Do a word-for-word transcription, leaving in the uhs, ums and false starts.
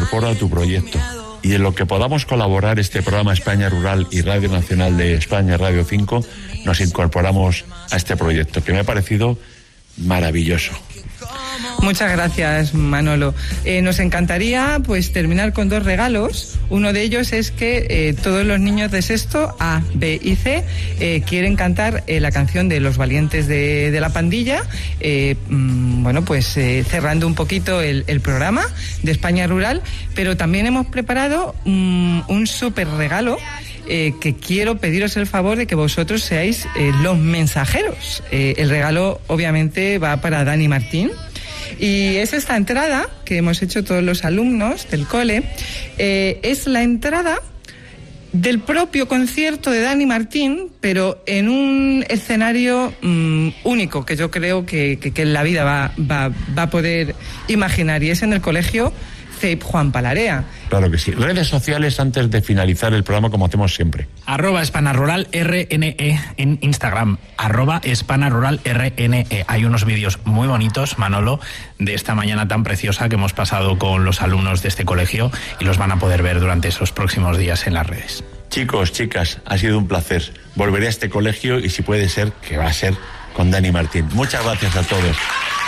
incorporo a tu proyecto. Y en lo que podamos colaborar este programa España Rural y Radio Nacional de España, Radio cinco, nos incorporamos a este proyecto, que me ha parecido maravilloso. Muchas gracias, Manolo. Eh, nos encantaría pues terminar con dos regalos. Uno de ellos es que eh, todos los niños de sexto A, B y C eh, quieren cantar eh, la canción de Los Valientes de, de la Pandilla, eh, mmm, bueno, pues eh, cerrando un poquito el, el programa de España Rural, pero también hemos preparado mmm, un súper regalo. Eh, que quiero pediros el favor de que vosotros seáis eh, los mensajeros. Eh, el regalo obviamente va para Dani Martín y es esta entrada que hemos hecho todos los alumnos del cole. Eh, es la entrada del propio concierto de Dani Martín, pero en un escenario mmm, único que yo creo que, que, que en la vida va, va, va a poder imaginar, y es en el colegio C E I P Juan Palarea. Claro que sí. Redes sociales antes de finalizar el programa, como hacemos siempre. Arroba Hispana Rural R N E en Instagram. Arroba Hispana Rural R N E. Hay unos vídeos muy bonitos, Manolo, de esta mañana tan preciosa que hemos pasado con los alumnos de este colegio, y los van a poder ver durante esos próximos días en las redes. Chicos, chicas, ha sido un placer. Volveré a este colegio y si puede ser, que va a ser con Dani Martín. Muchas gracias a todos.